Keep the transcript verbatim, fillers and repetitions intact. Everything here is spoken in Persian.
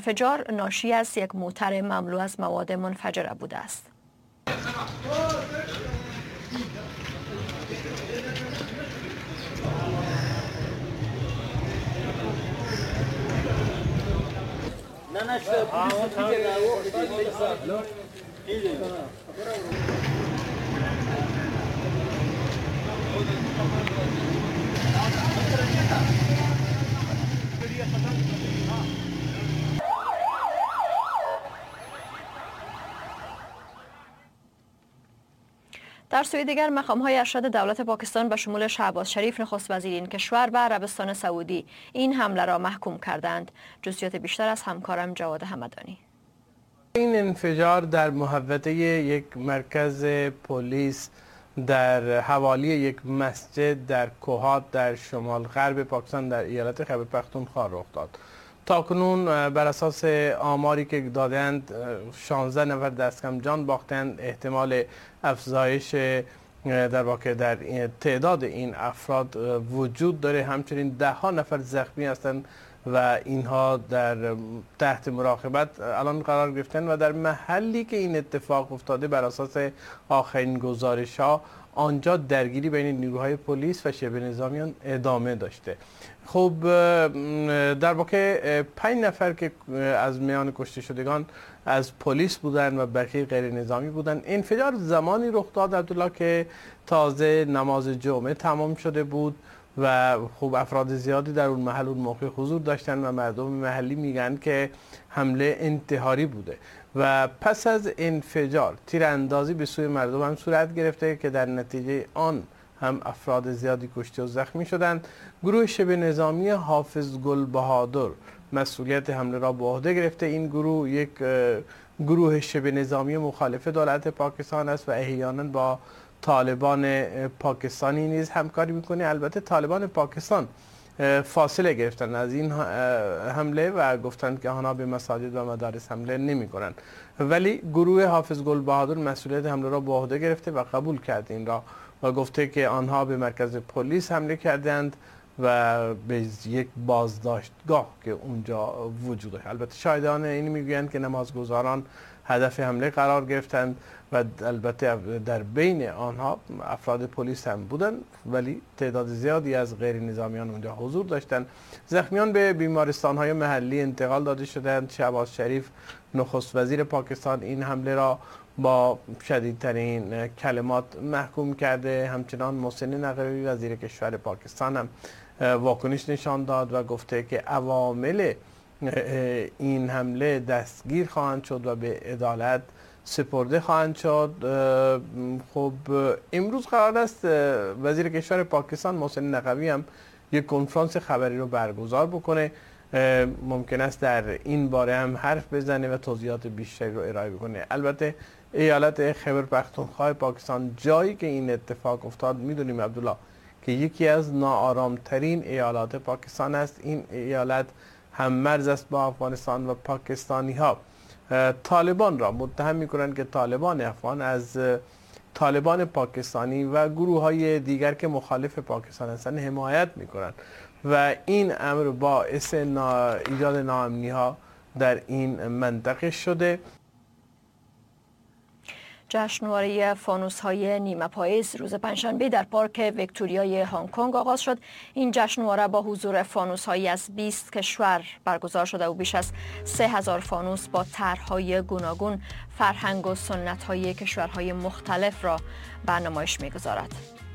انفجار ناشی از یک موتر مملو از مواد منفجره بوده است. در سوی دیگر مقام‌های ارشد دولت پاکستان به شمول شهباز شریف نخست وزیر این کشور به عربستان سعودی این حمله را محکوم کردند. جزئیات بیشتر از همکارم جواد همدانی. این انفجار در محوطه یک مرکز پلیس در حوالی یک مسجد در کوهات در شمال غرب پاکستان در ایالت خیبر پختونخوا رخ داد. تاکنون بر اساس آماری که دادند شانزده نفر دست کم جان باختند. احتمال افزایش در واقع در تعداد این افراد وجود داره. همچنین ده ها نفر زخمی هستند و اینها در تحت مراقبت الان قرار گرفتن و در محلی که این اتفاق افتاده بر اساس آخرین گزارش ها آنجا درگیری بین نیروهای پلیس و شبه نظامیان ادامه داشته. خب در واقع پنج نفر که از میان کشته شدگان از پلیس بودن و بقیه غیر نظامی بودن. انفجار زمانی رخ داد عبدالله که تازه نماز جمعه تمام شده بود و خوب افراد زیادی در اون محل اون موقع حضور داشتن و مردم محلی میگن که حمله انتحاری بوده و پس از انفجار تیراندازی به سوی مردم هم صورت گرفته که در نتیجه آن هم افراد زیادی کشته و زخمی شدند. گروه شبه نظامی حافظ گل بهادر مسئولیت حمله را به عهده گرفته. این گروه یک گروه شبه نظامی مخالف دولت پاکستان است و احیانا با طالبان پاکستانی نیز همکاری میکنه. البته طالبان پاکستان فاصله گرفتن از این حمله و گفتند که آنها به مساجد و مدارس حمله نمی کنند، ولی گروه حافظ گل بهادر مسئولیت حمله را به عهده گرفته و قبول کرد این را و گفته که آنها به مرکز پلیس حمله کردند و به یک بازداشتگاه که اونجا وجود داشت. البته شاهدان این میگویند که نمازگزاران هدف حمله قرار گرفتند و البته در بین آنها افراد پلیس هم بودند ولی تعداد زیادی از غیر نظامیان اونجا حضور داشتند. زخمیان به بیمارستان‌های محلی انتقال داده شدند. شهباز شریف نخست وزیر پاکستان این حمله را با شدیدترین کلمات محکوم کرده. همچنان محسن نقوی وزیر کشور پاکستان هم واکنش نشان داد و گفته که عوامل این حمله دستگیر خواهند شد و به عدالت سپرده خواهند شد. خب امروز قرار است وزیر کشور پاکستان محسن نقوی هم یک کنفرانس خبری رو برگزار بکنه. ممکن است در این باره هم حرف بزنه و توضیحات بیشتری رو ارائه بکنه. البته ایالت خیبر پختونخوا پاکستان جایی که این اتفاق افتاد میدونیم عبدالله که یکی از ناآرامترین ایالات پاکستان است. این ایالت هم مرز است با افغانستان و پاکستانی ها طالبان را متهم میکنند که طالبان افغان از طالبان پاکستانی و گروه های دیگر که مخالف پاکستان هستند حمایت میکنند و این امر باعث نا... ایجاد ناامنی ها در این منطقه شده. جشنواره فانوس‌های نیمه پاییز روز پنجشنبه در پارک ویکتوریای هنگ کنگ آغاز شد. این جشنواره با حضور فانوس‌هایی از بیست کشور برگزار شده و بیش از سه هزار فانوس با طرح‌های گوناگون فرهنگ و سنت‌های کشورهای مختلف را به نمایش می‌گذارد.